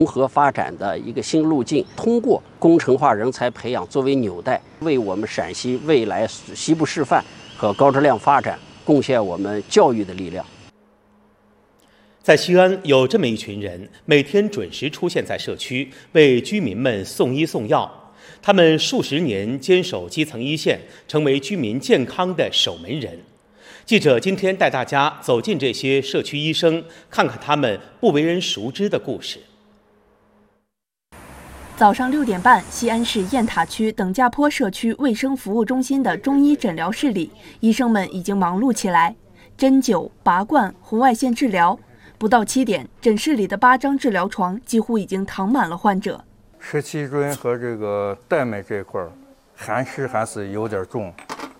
融合发展的一个新路径，通过工程化人才培养作为纽带，为我们陕西未来西部示范和高质量发展贡献我们教育的力量。 在西安有这么一群人，每天准时出现在社区，为居民们送医送药。他们数十年坚守基层一线，成为居民健康的守门人。记者今天带大家走进这些社区医生，看看他们不为人熟知的故事。 早上6点半，西安市雁塔区等价坡社区卫生服务中心的中医诊疗室里，医生们已经忙碌起来，针灸、拔罐、红外线治疗。不到7点，诊室里的8张治疗床几乎已经躺满了患者。 湿气润和这个带脉这一块寒湿还是有点重，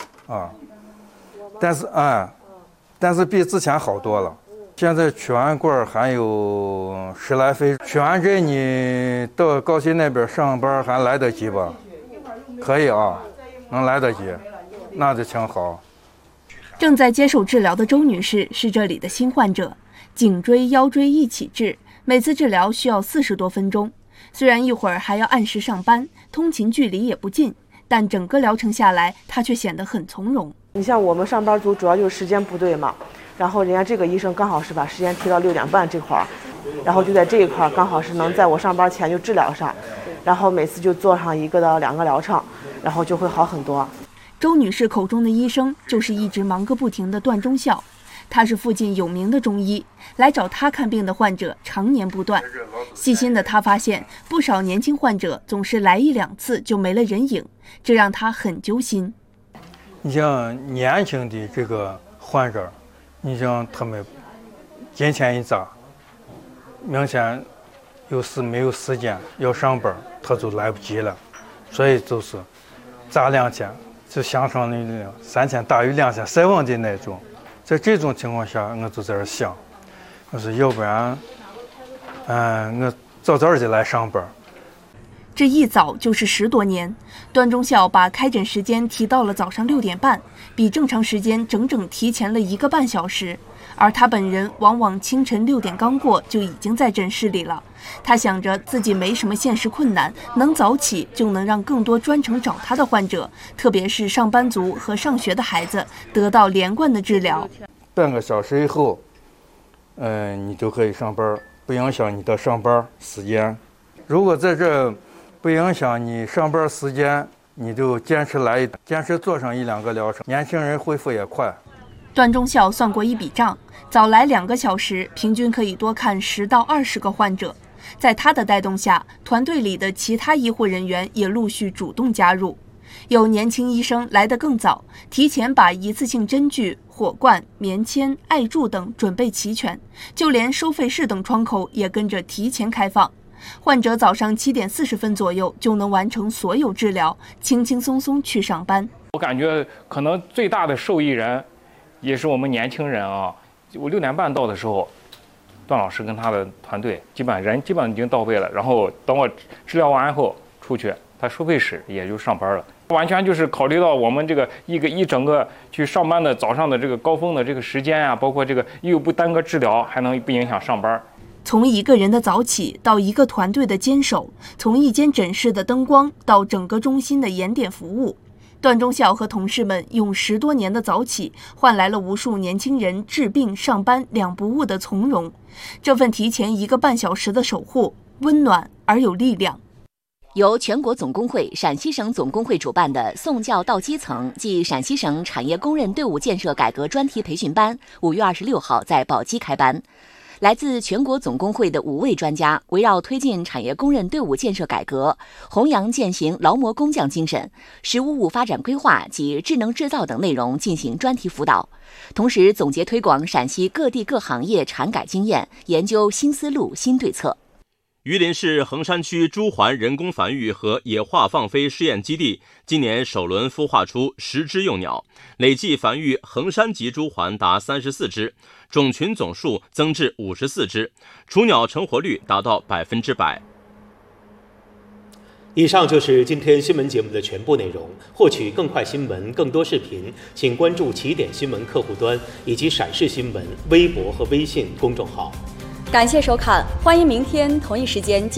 但是比之前好多了。现在取完罐还有10来分，取完这你到高新那边上班还来得及吧？可以啊，能来得及，那就挺好。 正在接受治疗的周女士是这里的新患者，颈椎、腰椎一起治，每次治疗需要40多分钟。虽然一会儿还要按时上班，通勤距离也不近，但整个疗程下来，她却显得很从容。 你像我们上班族主要就是时间不对嘛，然后人家这个医生刚好是把时间提到6点半这块儿，然后就在这一块儿刚好是能在我上班前就治疗上，然后每次就做上1个到2个疗程，然后就会好很多。 周女士口中的医生就是一直忙个不停的段忠孝，他是附近有名的中医，来找他看病的患者常年不断。细心的他发现，不少年轻患者总是来1、2次就没了人影，这让他很揪心。 你像年轻的这个患者，你像他们金钱一砸，明显没有时间要上班，他就来不及了，所以就是砸2千，就相当于3千大于2千7万的那种。在这种情况下，我就在这想，我说要不然，我早早的来上班。 这一早就是10多年，段忠孝把开诊时间提到了早上6点半，比正常时间整整提前了1个半小时。而他本人往往清晨6点刚过就已经在诊室里了。他想着自己没什么现实困难，能早起就能让更多专程找他的患者，特别是上班族和上学的孩子得到连贯的治疗。 半个小时以后，你就可以上班，不影响你的上班时间。如果在这不影响你上班时间，你就坚持做上1、2个疗程，年轻人恢复也快。 段忠孝算过一笔账，早来2个小时，平均可以多看10到20个患者。在他的带动下，团队里的其他医护人员也陆续主动加入。有年轻医生来得更早，提前把一次性针具、火罐、棉签、艾柱等准备齐全，就连收费室等窗口也跟着提前开放。患者早上7点40分左右就能完成所有治疗，轻轻松松去上班。 我感觉可能最大的受益人也是我们年轻人啊。我6点半到的时候，段老师跟他的团队基本已经到位了，然后等我治疗完以后出去，他收费室也就上班了。完全就是考虑到我们这个一整个去上班的早上的这个高峰的这个时间啊，包括这个又不耽搁治疗，还能不影响上班。 从1个人的早起到1个团队的坚守，从一间诊室的灯光到整个中心的严点服务，段忠孝和同事们用10多年的早起，换来了无数年轻人治病上班2不误的从容。这份提前1个半小时的守护，温暖而有力量。 由全国总工会、陕西省总工会主办的送教到基层暨陕西省产业工人队伍建设改革专题培训班5月26号在宝鸡开班。来自全国总工会的5位专家，围绕推进产业工人队伍建设改革、弘扬践行劳模工匠精神、“15五”发展规划及智能制造等内容进行专题辅导，同时总结推广陕西各地各行业产改经验，研究新思路、新对策。 榆林市衡山区朱鹮人工繁育和野化放飞试验基地今年首轮孵化出10只幼鸟，累计繁育衡山级朱鹮达34只，种群总数增至54只，雏鸟成活率达到100%。 以上就是今天新闻节目的全部内容。获取更快新闻、更多视频，请关注起点新闻客户端以及陕视新闻微博和微信公众号。 感谢收看，欢迎明天同一时间